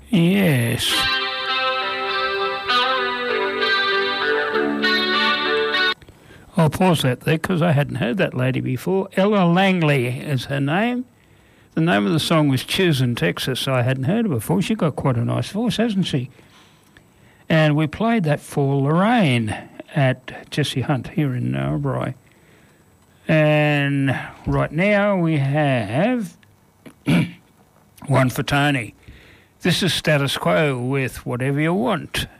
Yes. I'll pause that there because I hadn't heard that lady before. Ella Langley is her name. The name of the song was Choosing Texas. I hadn't heard her before. She's got quite a nice voice, hasn't she? And we played that for Lorraine at Jesse Hunt here in Narrabri. And right now we have one for Tony. This is Status Quo with Whatever You Want.